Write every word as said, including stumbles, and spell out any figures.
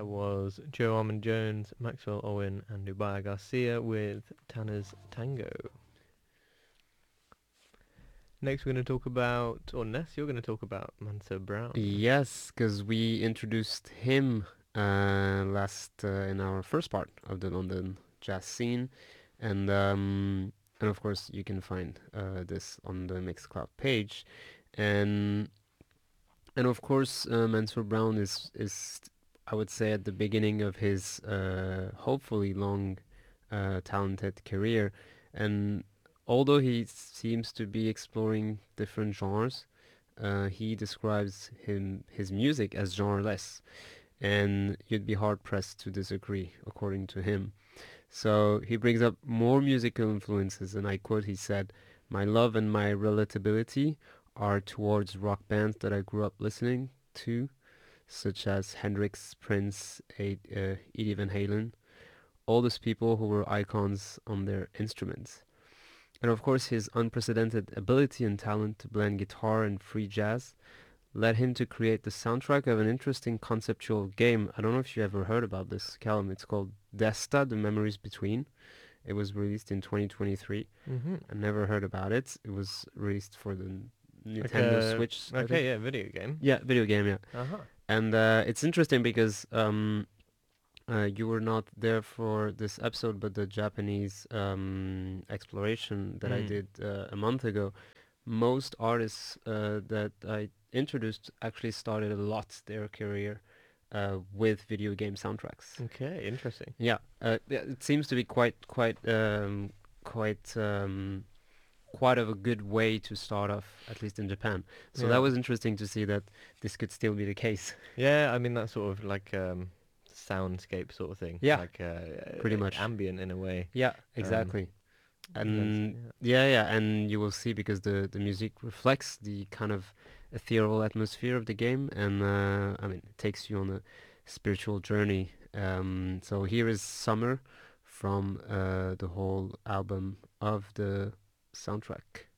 was Joe Armand Jones, Maxwell Owen, and Nubaya Garcia with Tanner's Tango. Next, we're going to talk about, or Ness, you're going to talk about Manso Brown. Yes, because we introduced him uh, last uh, in our first part of the London jazz scene, and um, and of course you can find uh, this on the Mixcloud page, and and of course uh, Mansour Brown is is I would say at the beginning of his uh, hopefully long, uh, talented career, and although he seems to be exploring different genres, uh, he describes him his music as genreless, and you'd be hard pressed to disagree, according to him. So he brings up more musical influences, and I quote: he said, "My love and my relatability are towards rock bands that I grew up listening to, such as Hendrix, Prince, Ed, uh, Eddie Van Halen, all those people who were icons on their instruments." And of course, his unprecedented ability and talent to blend guitar and free jazz led him to create the soundtrack of an interesting conceptual game. I don't know if you ever heard about this, Callum. It's called Desta, The Memories Between. It was released in twenty twenty-three. Mm-hmm. I never heard about it. It was released for the Like Nintendo a, Switch, I okay, think. yeah, video game. Yeah, video game, yeah. Uh-huh. And uh, it's interesting because um, uh, you were not there for this episode, but the Japanese um, exploration that I Mm. did uh, a month ago, most artists uh, that I introduced actually started a lot their career uh, with video game soundtracks. Okay, interesting. Yeah, uh, yeah, it seems to be quite quite um, quite um, quite of a good way to start off, at least in Japan. So that Yeah. was interesting to see that this could still be the case. Yeah, I mean, that's sort of like um, soundscape sort of thing. Yeah, Like uh, pretty much. ambient in a way. Yeah, Um, exactly. that's, And yeah. yeah, yeah, and you will see because the the music reflects the kind of ethereal atmosphere of the game, and uh, I mean, it takes you on a spiritual journey. Um, so here is Summer from uh, the whole album of the soundtrack.